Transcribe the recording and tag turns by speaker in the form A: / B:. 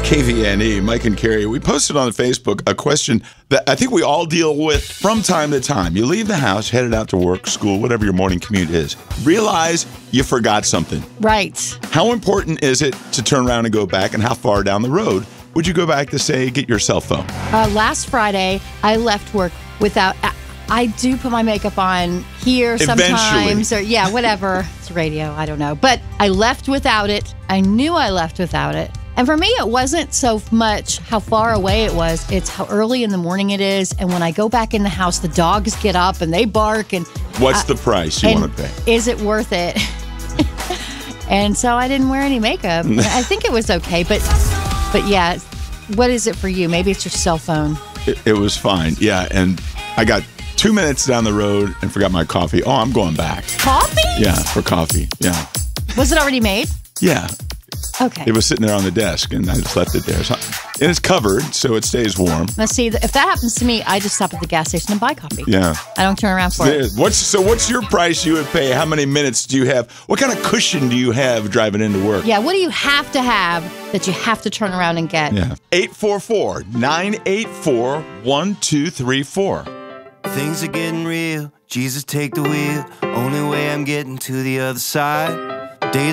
A: KVNE, Mike and Carrie. We posted on Facebook a question that I think we all deal with from time to time. You leave the house, headed out to work, school, whatever your morning commute is. Realize you forgot something.
B: Right.
A: How important is it to turn around and go back, and how far down the road would you go back to, say, get your cell phone?
B: Last Friday, I left work without... I do put my makeup on here sometimes. Or yeah, whatever. It's radio. I don't know. But I left without it. I knew I left without it. And for me, it wasn't so much how far away it was. It's how early in the morning it is. And when I go back in the house, the dogs get up and they bark. And
A: what's the price you want to pay?
B: Is it worth it? And so I didn't wear any makeup. I think it was okay. But yeah, what is it for you? Maybe it's your cell phone.
A: It was fine. Yeah. And I got 2 minutes down the road and forgot my coffee. Oh, I'm going back.
B: Coffee?
A: Yeah, for coffee. Yeah.
B: Was it already made?
A: Yeah.
B: Okay.
A: It was sitting there on the desk, and I just left it there. So, and it's covered, so it stays warm.
B: Now, see, if that happens to me, I just stop at the gas station and buy coffee.
A: Yeah.
B: I don't turn around for it.
A: What's your price you would pay? How many minutes do you have? What kind of cushion do you have driving into work?
B: Yeah, what do you have to have that you have to turn around and get?
A: Yeah. 844-984-1234.
C: Things are getting real. Jesus, take the wheel. Only way I'm getting to the other side.